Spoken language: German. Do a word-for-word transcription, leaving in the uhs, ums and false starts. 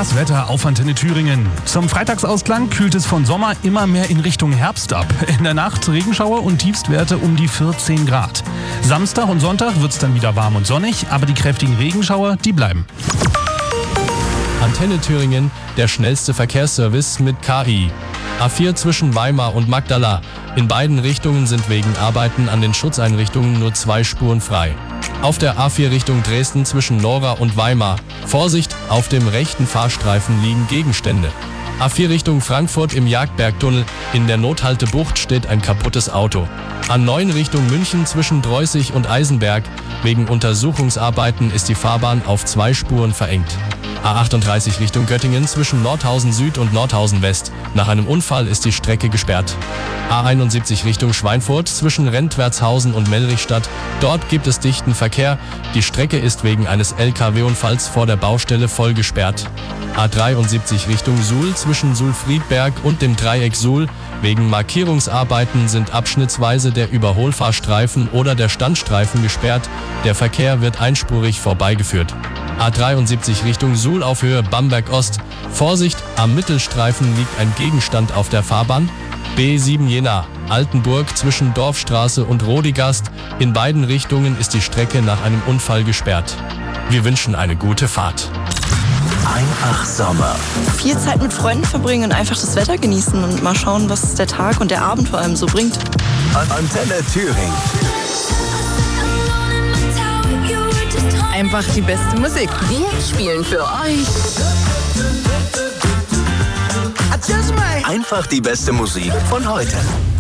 Das Wetter auf Antenne Thüringen. Zum Freitagsausklang kühlt es von Sommer immer mehr in Richtung Herbst ab. In der Nacht Regenschauer und Tiefstwerte um die vierzehn Grad. Samstag und Sonntag wird es dann wieder warm und sonnig, aber die kräftigen Regenschauer, die bleiben. Antenne Thüringen, der schnellste Verkehrsservice mit K I. A vier zwischen Weimar und Magdala. In beiden Richtungen sind wegen Arbeiten an den Schutzeinrichtungen nur zwei Spuren frei. Auf der A vier Richtung Dresden zwischen Nora und Weimar. Vorsicht, auf dem rechten Fahrstreifen liegen Gegenstände. A vier Richtung Frankfurt im Jagdbergtunnel. In der Nothaltebucht steht ein kaputtes Auto. A neun Richtung München zwischen Dreußig und Eisenberg. Wegen Untersuchungsarbeiten ist die Fahrbahn auf zwei Spuren verengt. A achtunddreißig Richtung Göttingen zwischen Nordhausen Süd und Nordhausen West. Nach einem Unfall ist die Strecke gesperrt. A einundsiebzig Richtung Schweinfurt zwischen Rentwertshausen und Mellrichstadt. Dort gibt es dichten Verkehr. Die Strecke ist wegen eines L K W-Unfalls vor der Baustelle voll gesperrt. A dreiundsiebzig Richtung Suhl zwischen Suhl-Friedberg und dem Dreieck Suhl. Wegen Markierungsarbeiten sind abschnittsweise der Überholfahrstreifen oder der Standstreifen gesperrt. Der Verkehr wird einspurig vorbeigeführt. A dreiundsiebzig Richtung Suhl auf Höhe Bamberg Ost. Vorsicht, am Mittelstreifen liegt ein Gegenstand auf der Fahrbahn. B sieben Jena, Altenburg zwischen Dorfstraße und Rodigast. In beiden Richtungen ist die Strecke nach einem Unfall gesperrt. Wir wünschen eine gute Fahrt. Einfach Sommer. Viel Zeit mit Freunden verbringen und einfach das Wetter genießen und mal schauen, was der Tag und der Abend vor allem so bringt. Antenne Thüringen. Einfach die beste Musik. Wir spielen für euch Einfach die beste Musik von heute.